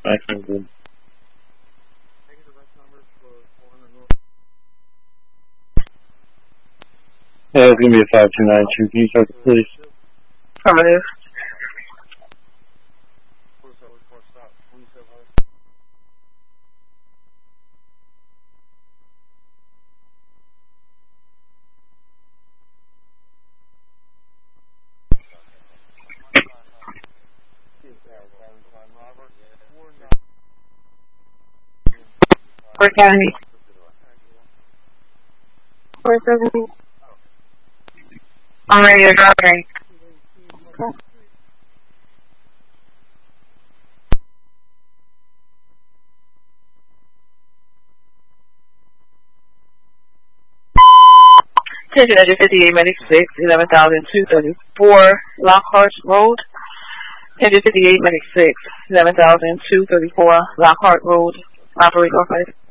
Maximum good. Yeah, it's going to be a 5292. Can you start the police? Affirmative. Fort County. 470. On radio driving. Attention at 58 Medic 6, 11,234 Lockhart Road. 1058 Medic 6, 11,234 Lockhart Road. Operate or fight.